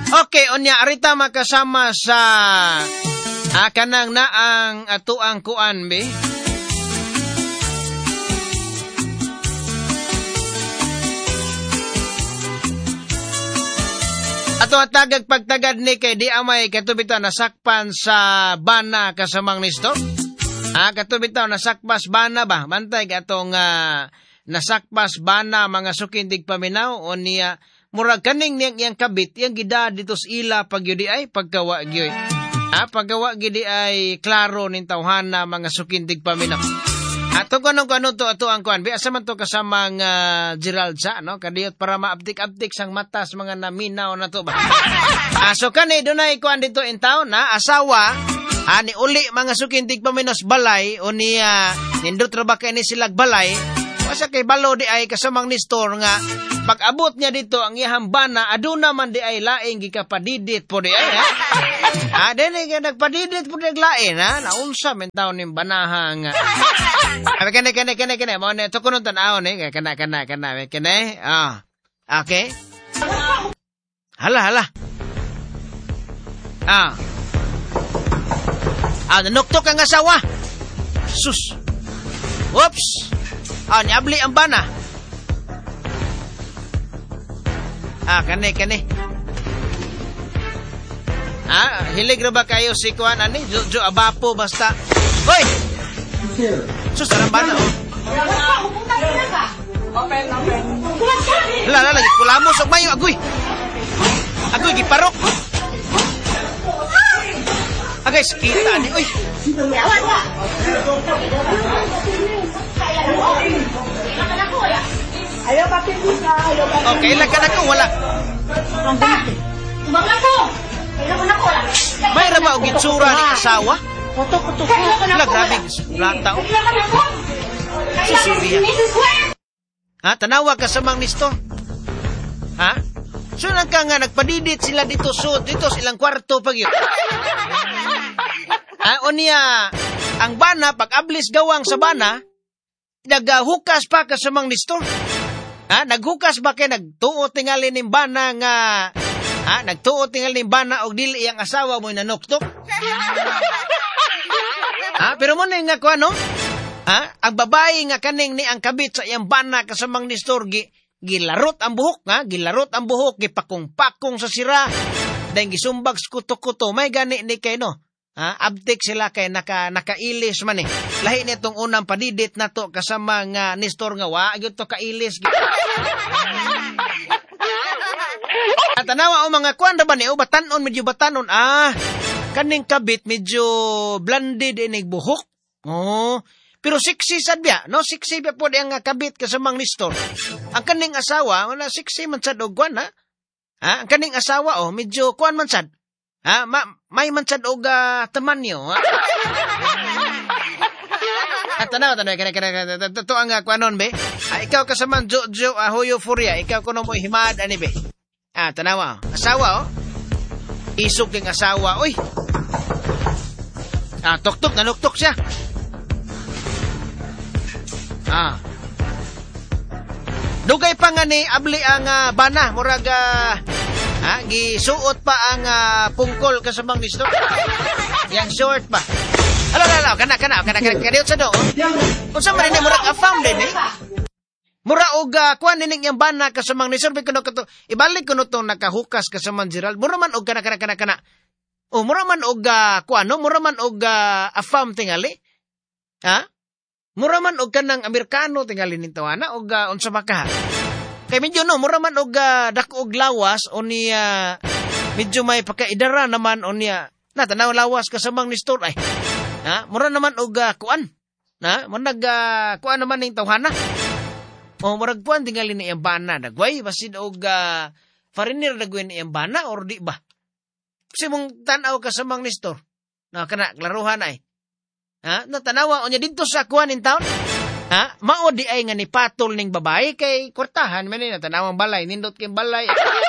Okay, onya arita makasama sa kanang naang atuang kuan be. Ato ang tagag pagtagad ni kay di amay katubitaw nasakpan sa bana kasamang nisto. Katubitaw nasakpas bana ba? Mantay katong nasakpas bana mga sukindig paminaw o niya murag kaning niyang kabit yang gida dito sa ila pagyudi ay pagkawa gyoy. Pagkawa gidi ay klaro nin tawhana mga sukindig paminaw. Ato kanong to ato ang kuan. Biasa man to kasamang Gerald sa no kadiyot para maabdik-abdik sang matas mga naminaw na to ba. So kani dunay kuan dito in town na asawa ni uli mga sukindig paminos balay o ni nindot ra ba kay ni silag balay. Wasa kay balo di ay kasamang ni store nga pag-abot niya dito ang iyang bana aduna man di ay laing gikapadidit po di ay dili ka nagpadidit po di lain naunsa men taon ning banahang kene mo ne to kuno tan-aw ni kana kene okay hala nanuktok ang asawa sus whoops niabli ang bana kane hilig na ba kayo si kuan ani jo abapo basta hoy sus sarang bana open lala lagi kulamos og mayo agoy giparok guys kita ni oy Ayaw kapit isa, ayaw kapit. Okay, lagyan ako, wala. Tubang na ko. Ayaw na ko. May raba o gitsura ni asawa? Kutok. Wala, grabe. Lata o. Susiriya. Tanawa ka sa mang nisto? So ka nga, nagpadidit sila dito silang kwarto pag yun. O niya, ang bana, pag ablis gawang sa bana, naghukas pa ka sa mang nisto? Naghukas ba kay nagtuo tingali ning bana nga nagtuo tingali ning bana og dili ang asawa mo nanuktok? Pero mo na nga ko ano? Ang babae nga kaning ni ang kabit sa iyang bana kasamang nistor gilarot ang buhok gipakong-pakong sa sira dahil gisumbag kuto-kuto may gani ni kay no. Abtik sila kay nakailis man lahi nitong unang padidit na to kasama nga nistor nga wa gyud to kailis tanawa o mga kuan ra ba ni medyo batanon kaning kabit medyo blended inig buhok pero sexy sad biya no sexy biya pod ang kabit kasamang nistor ang kaning asawa wala sexy man sad og kuan ang kaning asawa medyo kuan man sad may mansad og tamanyo tanaw kene to ang kuanon be ikaw kasaman Jojo Hoyo Furia ikaw kuno mo himad ani be tanawa asawa isog ning asawa oy tok nanuktok siya dugay pa nga ni abli ang bana murag gisuot pa ang pungkol kasamang nisto. Yang short ba? Ala, kana kadiyot sa doon. Unsa man ni murag afam din Mura og kuan nining yang bana kasamang nisto kuno kato. Ibalik kuno to nakahukas kasamang Gerald. Mura man og kana. Mura man og mura man og afam tingali. Mura man og kanang Amerikano tingali nin tawana og unsa ba ka? Kay medyo mura man og dako og lawas o niya medyo may pagkaidara naman o niya tanaw lawas kasamang ni store ay. Mura naman og kuan. Manag kuan naman ning tawhana. Murag kuan tingali ni iyang bana dagway basin og foreigner dagway ni iyang bana or di ba? Kasi mong tanaw kasamang ni store. Kana klaruhan ay. Natanawa o niya dito sa kuan in town. Mao di ay nga ni patol ning babae kay kwartahan man ni tanawang balay nindot kay balay.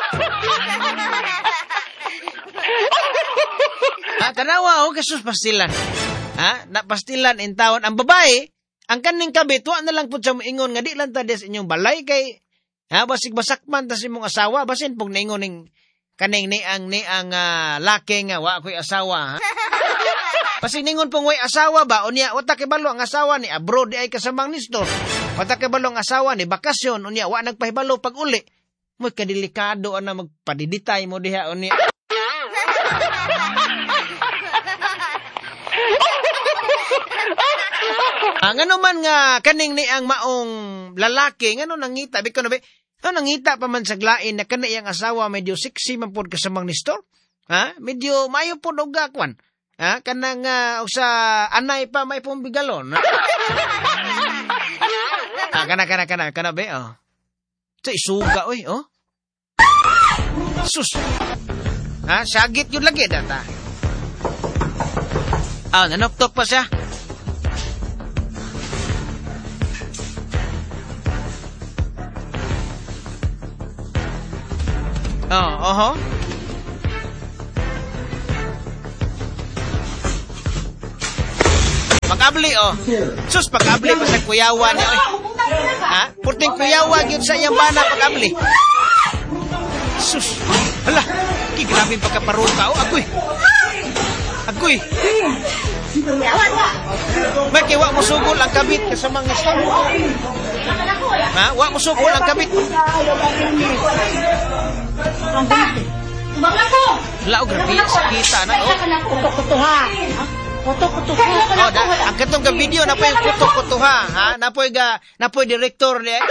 Tanawa kasus pastilan. Napastilan in town ang babae ang kaning kabit wa na lang pud sa moingon nga di lang ta des inyong balay kay basig basak man ta si mong asawa basin pug naingon ning kaning ni ang laki nga wa ko'y asawa, ha? Pasiningon pong way asawa ba? Unya, wata kibalo ang asawa ni abroad di ay kasamang nistor. Wata kibalo ang asawa ni bakasyon. Unya, wa nagpahibalo pag uli. Mo'y kadelikado na magpadiditay mo diha. Unya. Ngano man nga kaning ni ang maong lalaki, ngano nangita? Biko na ba? Nangita pa man sa glain na kanay ang asawa medyo sexy man po kasamang nistor. Ha? Medyo mayo po nagakwan. Ha? Kanang sa anay pa may pumbigalon. Kana be, oh. Sa isuga, oy, oh. Sus. Ha? Sagit yun lagi, data. Nanoktok pa siya. Oho. Pag-abli, oh. Sus, pag-abli pa sa kuyawan. Ha? Purting kuyawan yun sa iyang bana pag-abli. Sus. Hala. Grabe pagkaparuka. Oh, agoy. May kaya wak mo sugol ang kabit kasamang nistor. Ha? Wak mo sugol ang kabit. Lao, grabe. Sakita na, oh. Kutukutuha. Ang katong ka video na po yung kutukutuha, ha? Na po director niya.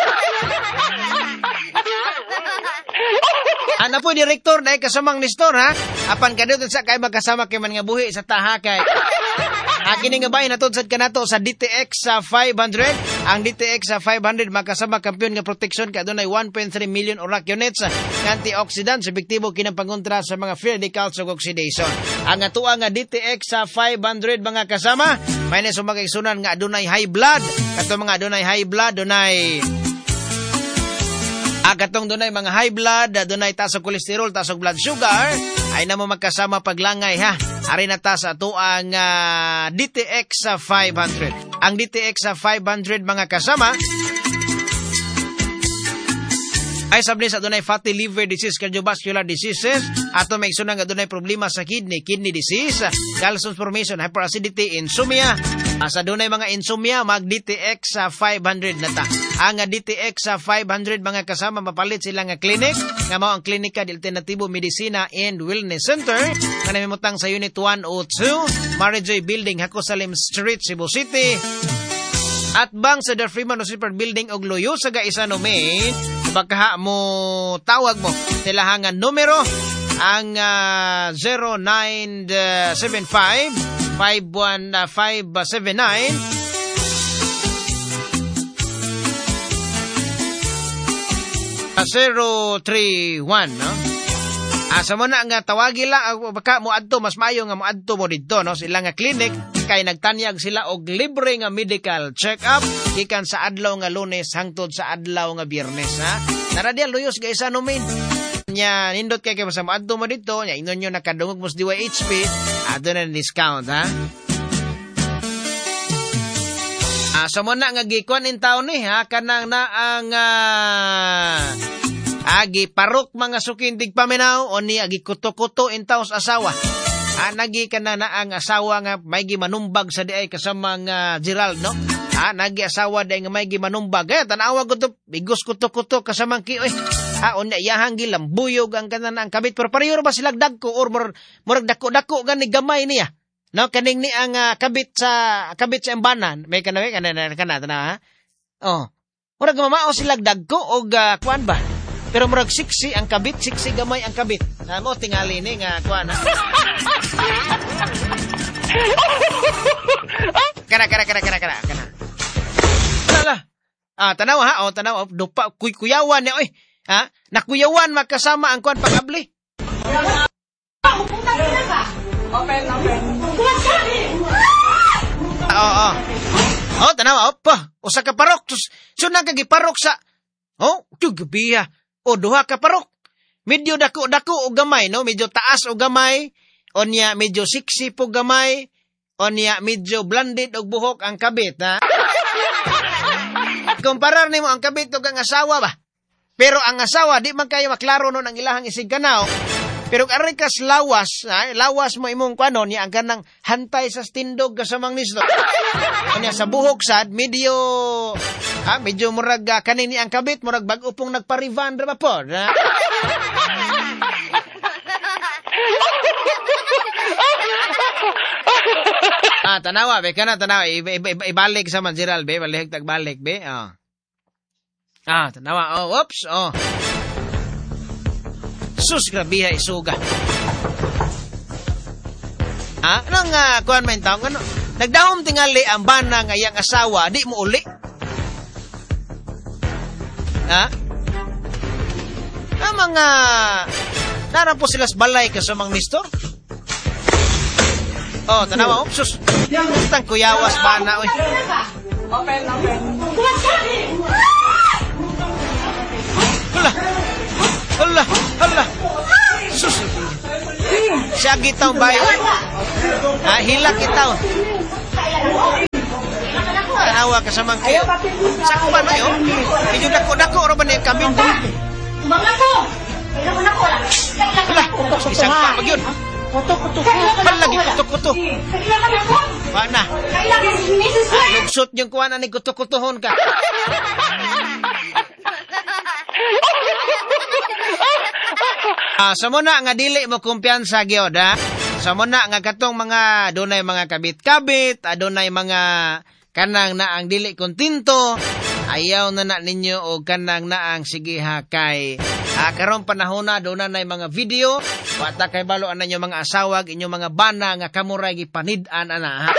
Na po director na kasamang nistor, ha? Apan ka doon sa kay magkasama kay man nga buhi sa taha kay. Kini nga bahin natod sad kanato sa DTX sa 500. Ang DTX sa 500 makasama kampiyon nga protection ka dunay 1.3 million orak units nga antioxidants epektibo kinang pangontra sa mga free radicals ug oxidation. Ang atuwa nga DTX sa 500 mga kasama, may na sumagaysunan nga adunay high blood. Kato mga adunay high blood, dunay katong dunay mga high blood, dunay taas og kolesterol, taas og blood sugar, ay namo magkasama paglangay, ha. Ari na ta sa ato ang DTX sa 500. Ang DTX sa 500 mga kasama ay sabli sa adunay fatty liver disease, cardiovascular diseases, ato may sunang adunay problema sa kidney disease, gallstones formation, hyperacidity, insomnia. Sa adunay mga insomnia, mag DTX sa 500 na ta. Ang DTX sa 500 mga kasama, mapalit sila nga clinic, nga mao ang Klinika de Alternatibo Medicina and Wellness Center, nga namimutang sa Unit 102, Marijoy Building, Hacosalim Street, Cebu City. At bang sa The Freeman Super Building og Loyo sa Gaisano, Maine, baka mo tawag mo tilahangan numero ang 0975 51579 031, no? Sa mo na nga tawagi lang, baka mo adto, mas maayo nga mo adto mo dito, no? Sila nga clinic, kay nagtanyag sila og libre nga medical check-up, gikan sa adlaw nga Lunes hangtod sa adlaw nga Biyernes, ha? Tara diya, luyos guys, ano min? Nya, nindot kay sa mo adto mo dito, nya ingon nyo nakadungog mo sa DYHP, ato na discount, ha? Sa mo na nga gikuan in taon ni, ha? Kanang na ang agi parok mga sukindig paminaw o ni agi kuto-kuto in taos asawa. Nagi ka na ang asawa nga may gimanumbag sa diay kasama nga Gerald, no? Nagi asawa diay nga may gimanumbag. Tanawa ko to, bigos kuto-kuto kasamang ki, oy. Unya iyahang gilambuyog ang kanan ang kabit. Pero pareho ba silag dagko or murag dako-dako gani gamay niya? No, kaning ni ang kabit sa embanan. May kana ha? Oh. Murag mamao silag dagko og kuan ba? Pero murag siksi ang kabit, siksi gamay ang kabit. Mo tingali ni nga kuan. Kana. Ala. Tanaw ha, tanaw dupa kuyawan ni oy. Ha? Nakuyawan makasama ang kuan pag-abli. Open. Tanaw pa. Usa ka parok. So nagagiparok sa gabiha. Duha ka parok. Medyo dako-dako o gamay, no? Medyo taas o gamay. Onya medyo siksi po gamay. Onya medyo blended og buhok ang kabit, ha? Kumparar nimo ang kabit ug ang asawa ba? Pero ang asawa di man kayo maklaro nun ang ilahang isigkanaw. Pero arikas lawas, lawas mo imong kuano niya ang kanang hantay sa tindog kasamang nisdo. Kanya sa buhok sad medyo murag kanini ang kabit murag bag-o pong nagparivan ra ba po. Tanawa be kana tanawa ibalik sa man Gerald be balik tagbalik be. Tanawa. Oops. Sus, grabiha isuga. Anong kuhan man taong ano? Nagdahom tingali ang bana ng iyang asawa, di mo uli. Ang mga naran po sila sa balay kasumang mistor. Tanawa, sus. Bastang kuyawas bana, oy. Open. Hala. Sus. Siya gitaw bayo. Hilak gitaw. Tanawa ka sa mangkayo. Sakpan na yun. Medyo dako-dako ro ba niya kabin? Mga ko. Hala. Isang pa mag yun. Kuto. Lagi kuto. Mana? Lugsot yung kuha na ni kuto-kutohon ka. Sa muna nga dili mo kumpiyansa gyud Sa muna nga katong mga dunay mga kabit-kabit, adunay mga kanang na ang dili kontinto, ayaw na ninyo o kanang na ang sige ha kay karon panahon na doon na mga video, wata kay balo ana nyo mga asawag, inyo mga bana nga kamuray gipanid-an ana.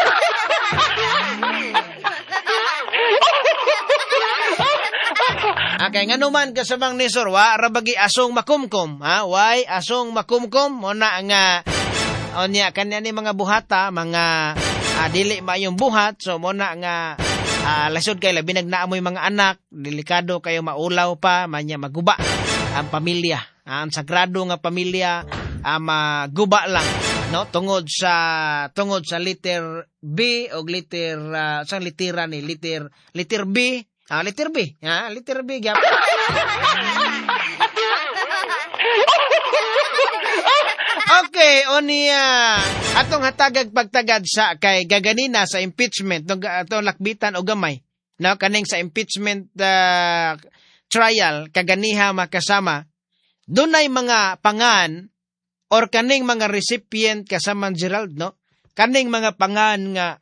Kay nga naman kasamang nisor, rabagi asong makumkum, why asong makumkum, muna nga, onya, kanya ni mga buhata, mga dili mayong buhat, so muna nga, lasod kayo, labi nagnaamoy mga anak, delikado kayo maulaw pa, manya maguba, ang pamilya, ang sagrado nga pamilya, maguba lang, no, tungod sa letter B, o letter, sa litera ni, letter B, letter B. Letter B. Okay, atong hatagag pagtagad sa kay gaganina sa impeachment, atong lakbitan o gamay. No, kaning sa impeachment trial, kaganiha makasama, dunay mga pangan or kaning mga recipient kasama Gerald, no? Kaning mga pangan nga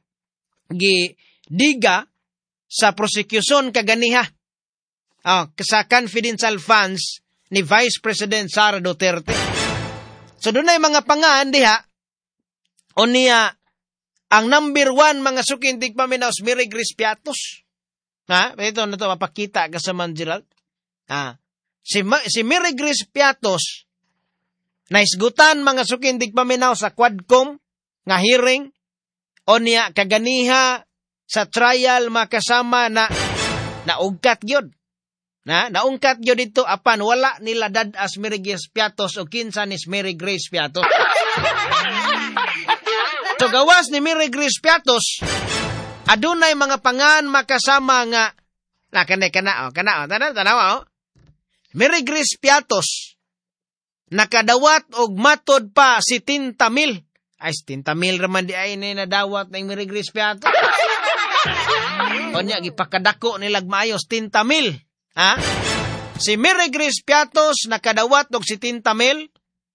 diga sa prosecution kaganiha sa confidential funds ni Vice President Sara Duterte. So doon ay mga pangaan diha o niya ang number 1 mga sukintig paminaws Mary Grace Piatos. Ito na to mapakita ka sa Gerald. Si Mary Grace Piatos naisgutan mga sukintig paminaw sa Quadcom nga hearing o niya kaganiha sa trial makasama na naungkat gyud. Naungkat gyud dito apan wala nila dadas Mary Grace Piatos o kinsa ni Mary Grace Piatos. So gawas ni Mary Grace Piatos adunay mga pangan makasama nga tanawa. Mary Grace Piatos nakadawat og matod pa si 70,000. Ay 70,000 raman di ay ni nadawat ng Mary Grace Piatos. Onya gipakadako nilag maayos 70,000. Si Mary Grace Piatos nakadawat og 70,000.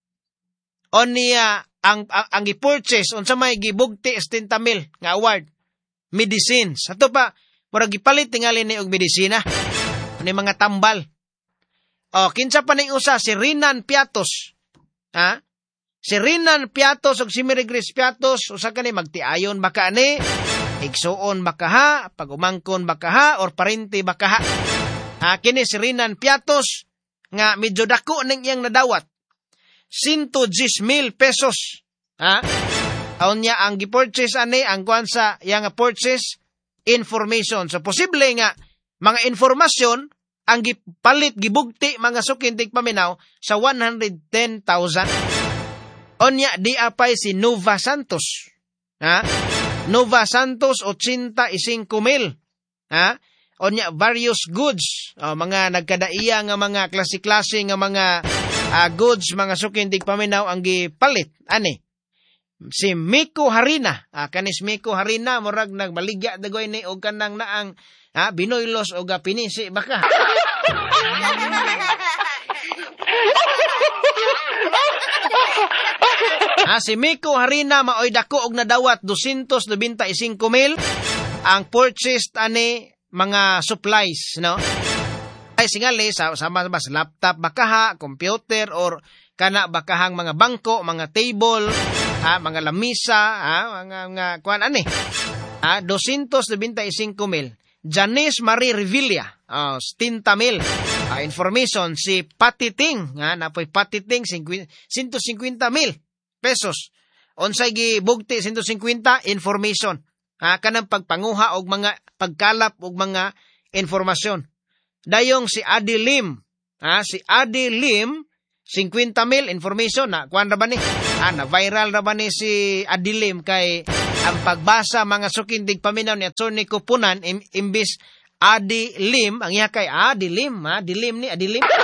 Onya ang gi-purchase unsa may gibugti 70,000 nga award medicines. Ato pa murag gipalit tingali ni og medisina ni mga tambal. Kinsa pa ning usa si Rinan Piatos. Si Rinan Piatos ug si Mary Grace Piatos usa kani magtiayon baka ani igsuon baka pag umangkon baka or parente baka kini si Rinan Piatos nga medyo dako ning iyang nadawat 110,000 pesos. Aun niya ang gi-purchase ani ang kuan sa iyang purchase information. So posible nga mga informasyon ang gipalit gibugti mga sukintig paminaw sa 110,000. Onya di apay si Nova Santos. Nova Santos 85,000. Onya various goods. Mga nagkadaiya nga mga klase-klase nga mga goods mga sukindig paminaw ang gipalit. Ani? Si Miko Harina. Kanis Miko Harina, murag nagbaligya dagoy ni og kanang naang binoylos o pinisi baka. Si Miko Harina maoy dako og nadawat 295,000 ang purchased ani mga supplies, no? Ay singali sama mas laptop bakaha, computer or kana bakahang mga bangko, mga table, mga lamisa, mga kuan ani. 295,000. Janice Marie Revilla, 70,000. Information si Patiting, napoy Patiting 150,000 pesos. Unsay gibugti 150 information. Kanang pagpanguha og mga pagkalap og mga informasyon. Dayong si Adi Lim, si Adi Lim 50,000 information na kuan ra ba ni? Na viral ra ba ni si Adi Lim kay ang pagbasa mga sukindig paminaw ni Attorney Kupunan imbis Adi Lim ang iya kay Adi Lim, Dilim ni Adi Lim.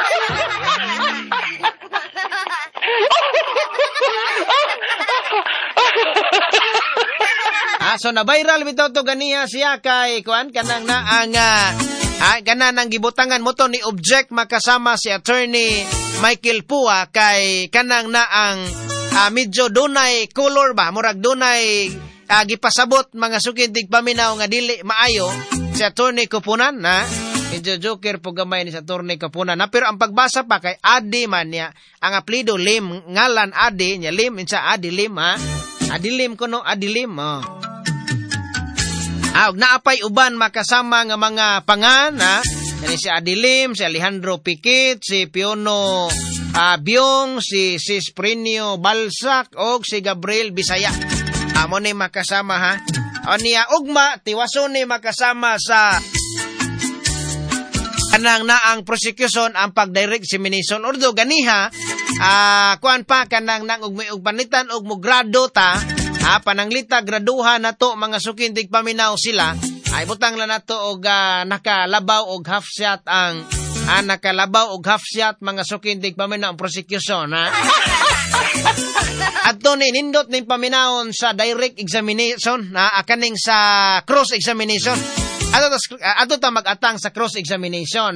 So na viral bitaw to ganiya siya kay kuan kanang naang kanang gibutangan mo to ni object makasama si Attorney Michael Pua kay kanang naang medyo dunay color ba murag dunay gipasabot mga sukindig paminaw nga dili maayo si Attorney Kupunan na medyo joker po gamay ni sa Attorney Kupunan na pero ang pagbasa pa kay Adi man niya ang apelyido Lim ngalan Adi niya Lim insa Adi Lim Adi Lim kuno Adi Lim naapay uban makasama nga mga pangan si Adi Lim, si Alejandro Piquet, si Piono Biong, si Sis Prinio Balsac o si Gabriel Bisaya. Amo ni makasama niya ugma tiwason ni makasama sa kanang naang prosecution ang pag-direct examination ordo ganiha kuan pa kanang nang og panitan og mo grado ta pananglita graduhan nato mga sukindig paminaw sila ay butang la nato og nakalabaw og half shot ang nakalabaw og half shot mga sukindig paminaw ang prosecution adto ni nindot ning paminawon sa direct examination kaning sa cross examination adto ta mag-atang sa cross examination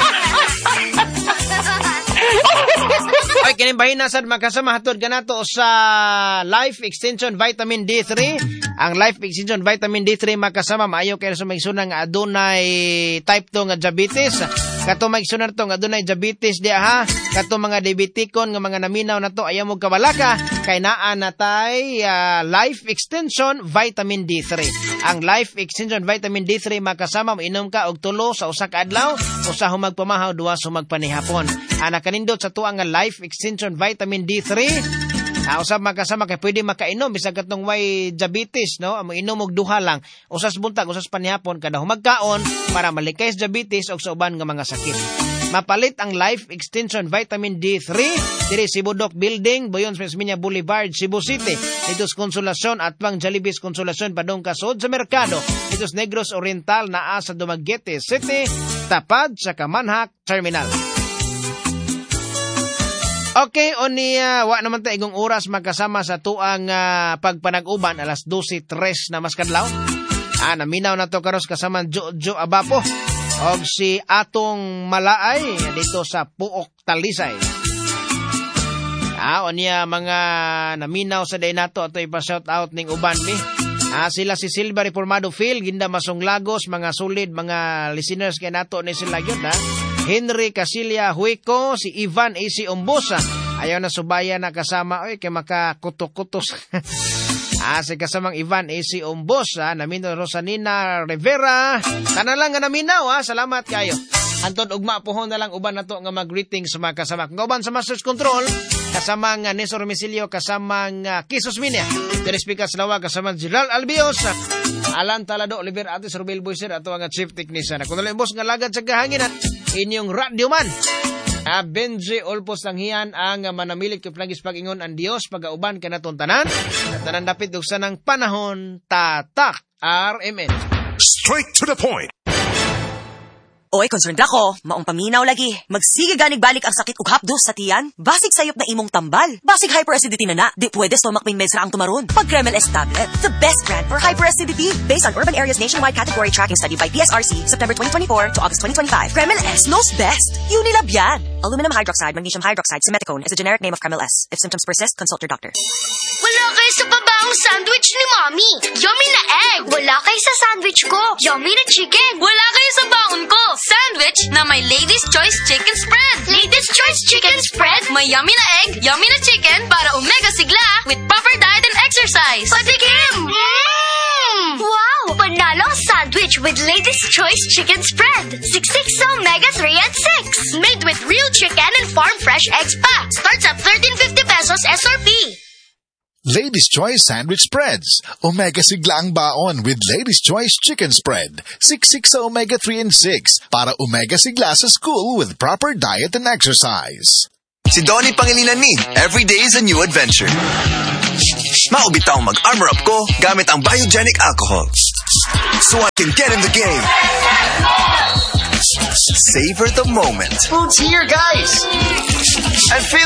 Ay, kinimbahin sad makasama hatod kanato sa Life Extension Vitamin D3. Ang Life Extension Vitamin D3 makasama maayo kay sa maigsunan nga adunay type 2 nga diabetes. Kato maigsunan to nga adunay diabetes dia kato mga diabetikon nga mga naminaw nato ayaw mo kabalaka kay naa natay Life Extension Vitamin D3. Ang Life Extension Vitamin D3 makasama mainom ka og 3 sa usa ka adlaw, usa humagpamahaw, 2 humagpanihapon. Kanindot sa tuang nga Life Extension Vitamin D3 usab makasama kay pwede makainom bisag katong way diabetes no amo inom og 2 lang usas buntag usas panihapon kada humagkaon para malikay sa diabetes og sa uban nga mga sakit. Mapalit ang Life Extension Vitamin D3 diri Sibudok Building, Boyon Smithsonian Boulevard, Cebu City. Dito sa Konsolasyon at Pang Jollibee Konsolasyon padung kasod sa merkado. Dito sa Negros Oriental naa sa Dumaguete City, tapad sa Kamanhak Terminal. Okay, wa naman ta igong oras magkasama sa tuang pagpanag-uban alas 12:03 na maskadlaw. Naminaw na to karos kasama Jojo Abapo og si Atong Malaay dito sa Puok Talisay. Onya mga naminaw sa day nato ato ipa-shout out ning uban ni. Sila si Silva Reformado Phil, Ginda Masong Lagos, mga solid mga listeners kay nato ni sila gyud Henry Casilia Huico, si Ivan AC Umbosa. Ayaw na subaya na kasama kay makakutok-kutos. Si kasamang Ivan AC Umbosa, naminaw Rosanina Rivera. Kana lang nga naminaw salamat kayo. Anton ugma pohon na lang uban nato nga mag-greetings sa mga kasama. Nga uban sa Masters Control, kasamang Nesor Misilio, kasamang Kisos Minia. Terespikas Lawa, kasamang Gerald Albios, Alan Talado, Oliver Atis, Rubel Boyser, ato nga Chief Technician. Kung nalang boss nga lagad sa kahanginan, inyong radio man. Benji Olpos Langhian ang manamilit kay plagis pag-ingon ang Dios pag-auban kanatong tanan. Tanan dapit ug sanang panahon tatak RMN. Straight to the point. Oy, concerned ako. Maong paminaw lagi. Magsige ganig balik ang sakit ug hapdos sa tiyan. Basig sayop na imong tambal. Basig hyperacidity na. Di pwede stomach pain meds ra ang tumaron. Pag Kremel S tablet, the best brand for hyperacidity. Based on Urban Areas Nationwide Category Tracking Study by PSRC, September 2024 to August 2025. Kremel S knows best. Unilab yan. Aluminum hydroxide, magnesium hydroxide, simeticone is a generic name of Kremel S. If symptoms persist, consult your doctor. Wala kayo sa babaong sandwich ni Mommy. Yummy na egg. Wala kayo sa sandwich ko. Yummy na chicken. Wala kayo sa baon ko. Sandwich na may Lady's Choice Chicken Spread. Lady's Choice Chicken Spread. May yummy na egg, yummy na chicken para omega sigla with proper diet and exercise. Patikim! Wow! Panalong sandwich with Lady's Choice Chicken Spread. 66 omega-3 and 6. Made with real chicken and farm-fresh eggs pack. Starts at 13.50 pesos SRP. Lady's Choice Sandwich Spreads. Omega sigla ang baon with Lady's Choice Chicken Spread. 66 sa omega-3 and 6 para omega sigla sa school with proper diet and exercise. Si Donnie Pangilinan ni, every day is a new adventure. Maubitaw mag-armor up ko gamit ang biogenic alcohol. So I can get in the game. Savor the moment. Food's here, guys! And feel